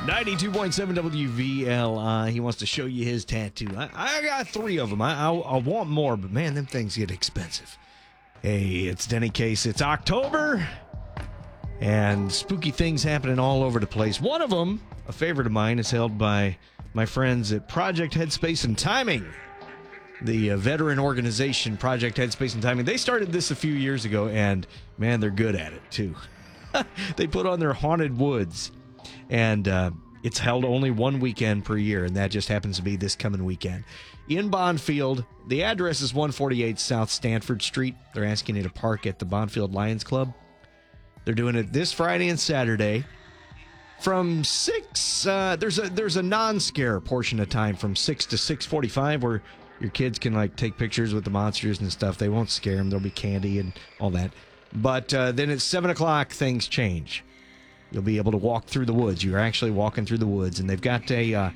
92.7 WVLI. He wants to show you his tattoo. I got 3 of them. I want more, but man, them things get expensive. Hey, it's Denny Case. It's October, and spooky things happening all over the place. One of them, a favorite of mine, is held by my friends at Project Headspace and Timing, the veteran organization, Project Headspace and Timing. They started this a few years ago, and man, they're good at it too. They put on their Haunted Woods, and it's held only one weekend per year, and that just happens to be this coming weekend. In Bonfield, the address is 148 South Stanford Street. They're asking you to park at the Bonfield Lions Club. They're doing it this Friday and Saturday from 6. There's a non-scare portion of time from 6 to 6:45 where your kids can like take pictures with the monsters and stuff. They won't scare them. There'll be candy and all that. But then at 7 o'clock, things change. You'll be able to walk through the woods. You're actually walking through the woods, and they've got a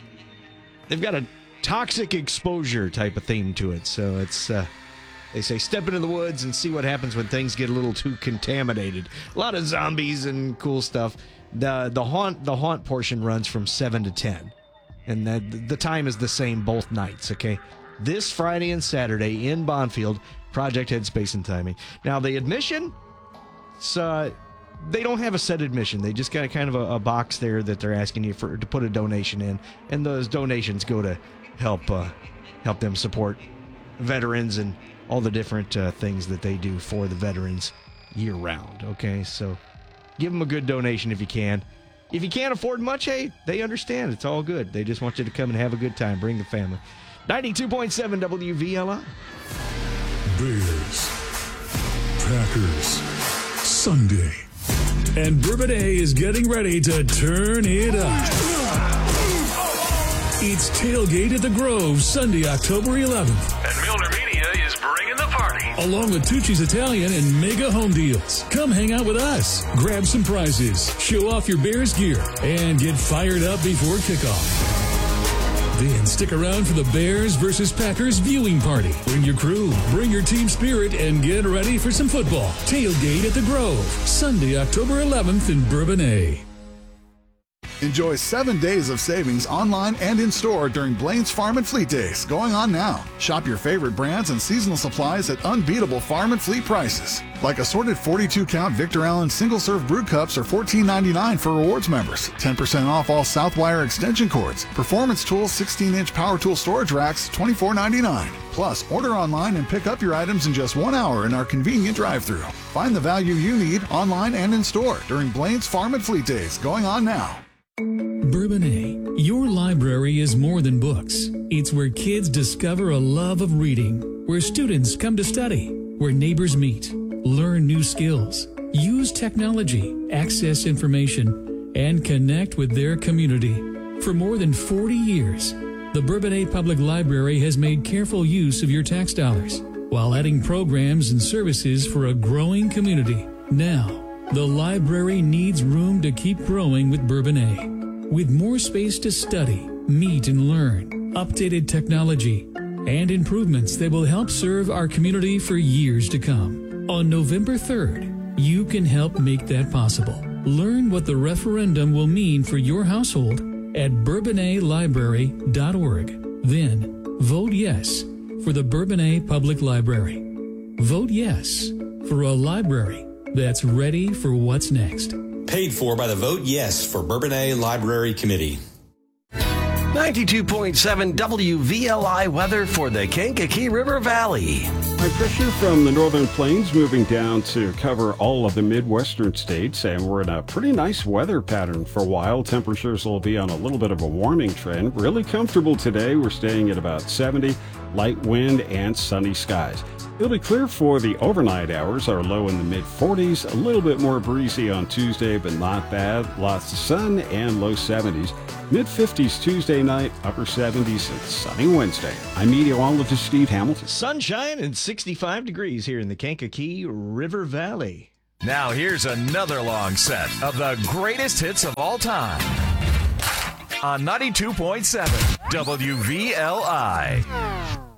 toxic exposure type of theme to it. So it's they say step into the woods and see what happens when things get a little too contaminated. A lot of zombies and cool stuff. The haunt portion runs from 7 to 10, and the time is the same both nights. Okay, this Friday and Saturday in Bonfield, Project Headspace and Timing. Now the admission, they don't have a set admission. They just got kind of a box there that they're asking you to put a donation in, and those donations go to help them support veterans and all the different things that they do for the veterans year round. Okay, so give them a good donation if you can. If you can't afford much, hey, they understand. It's all good. They just want you to come and have a good time. Bring the family. 92.7 WVLI. Bears, Packers, Sunday. And Bourbonnais is getting ready to turn it up. It's Tailgate at the Grove, Sunday, October 11th. And Milner Media is bringing the party. Along with Tucci's Italian and Mega Home Deals. Come hang out with us, grab some prizes, show off your Bears gear, and get fired up before kickoff. Then stick around for the Bears versus Packers viewing party. Bring your crew, bring your team spirit, and get ready for some football. Tailgate at the Grove, Sunday, October 11th in Bourbonnais. Enjoy 7 days of savings online and in-store during Blaine's Farm and Fleet Days, going on now. Shop your favorite brands and seasonal supplies at unbeatable farm and fleet prices. Like assorted 42-count Victor Allen single-serve brew cups are $14.99 for rewards members. 10% off all Southwire extension cords. Performance Tools 16-inch power tool storage racks, $24.99. Plus, order online and pick up your items in just 1 hour in our convenient drive-thru. Find the value you need online and in-store during Blaine's Farm and Fleet Days, going on now. Bourbonnais, your library is more than books. It's where kids discover a love of reading, where students come to study, where neighbors meet, learn new skills, use technology, access information, and connect with their community. For more than 40 years, the Bourbonnais Public Library has made careful use of your tax dollars while adding programs and services for a growing community. Now, the library needs room to keep growing with Bourbonnais. With more space to study, meet, and learn, updated technology, and improvements that will help serve our community for years to come. On November 3rd, you can help make that possible. Learn what the referendum will mean for your household at bourbonnaislibrary.org. Then, vote yes for the Bourbonnais Public Library. Vote yes for a library that's ready for what's next. Paid for by the Vote Yes for Bourbonnais Library Committee. 92.7 WVLI weather for the Kankakee River Valley. High pressure from the northern plains moving down to cover all of the Midwestern states, and we're in a pretty nice weather pattern for a while. Temperatures will be on a little bit of a warming trend. Really comfortable today. We're staying at about 70, light wind and sunny skies. It'll be clear for the overnight hours. Our low in the mid-40s, a little bit more breezy on Tuesday, but not bad. Lots of sun and low 70s. Mid-50s Tuesday night, upper 70s, and sunny Wednesday. I'm meteorologist Steve Hamilton. Sunshine and 65 degrees here in the Kankakee River Valley. Now here's another long set of the greatest hits of all time on 92.7 WVLI.